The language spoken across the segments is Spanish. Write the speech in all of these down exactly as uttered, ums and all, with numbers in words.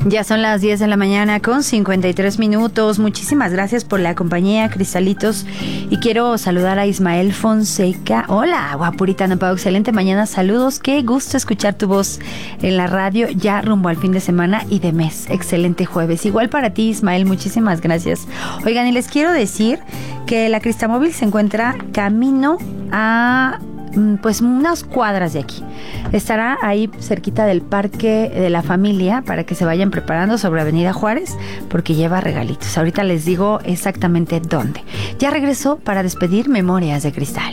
Ya son las diez de la mañana con cincuenta y tres minutos. Muchísimas gracias por la compañía, Cristalitos. Y quiero saludar a Ismael Fonseca. Hola, guapurita Napao, excelente mañana. Saludos, qué gusto escuchar tu voz en la radio ya rumbo al fin de semana y de mes. Excelente jueves. Igual para ti, Ismael, muchísimas gracias. Oigan, y les quiero decir que la Cristamóvil se encuentra camino a pues unas cuadras de aquí. Estará ahí cerquita del Parque de la Familia para que se vayan preparando sobre Avenida Juárez porque lleva regalitos. Ahorita les digo exactamente dónde. Ya regresó para despedir Memorias de Cristal.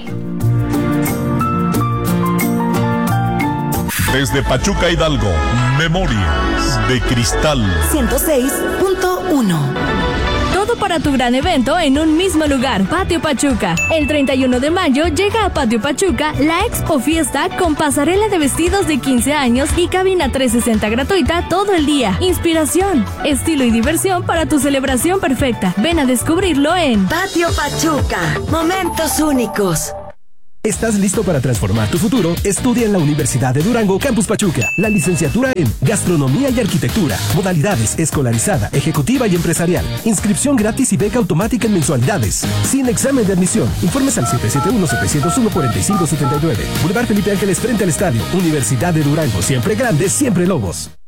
Desde Pachuca, Hidalgo, Memorias de Cristal ciento seis punto uno. Todo para tu gran evento en un mismo lugar, Patio Pachuca. El treinta y uno de mayo llega a Patio Pachuca la Expo Fiesta con pasarela de vestidos de quince años y cabina trescientos sesenta gratuita todo el día. Inspiración, estilo y diversión para tu celebración perfecta. Ven a descubrirlo en Patio Pachuca. Momentos únicos. ¿Estás listo para transformar tu futuro? Estudia en la Universidad de Durango, Campus Pachuca. La licenciatura en Gastronomía y Arquitectura. Modalidades escolarizada, ejecutiva y empresarial. Inscripción gratis y beca automática en mensualidades. Sin examen de admisión. Informes al siete siete uno, siete cero uno, cuatro cinco siete nueve. Boulevard Felipe Ángeles frente al estadio. Universidad de Durango. Siempre grandes, siempre lobos.